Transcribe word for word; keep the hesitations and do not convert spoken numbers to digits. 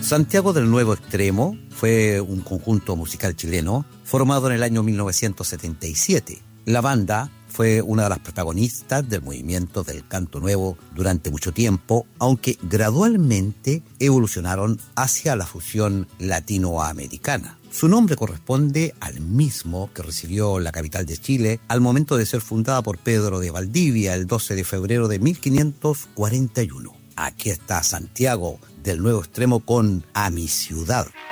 Santiago del Nuevo Extremo fue un conjunto musical chileno formado en el año mil novecientos setenta y siete. La banda fue una de las protagonistas del movimiento del canto nuevo durante mucho tiempo, aunque gradualmente evolucionaron hacia la fusión latinoamericana. Su nombre corresponde al mismo que recibió la capital de Chile al momento de ser fundada por Pedro de Valdivia el doce de febrero de mil quinientos cuarenta y uno. Aquí está Santiago del Nuevo Extremo con A Mi Ciudad.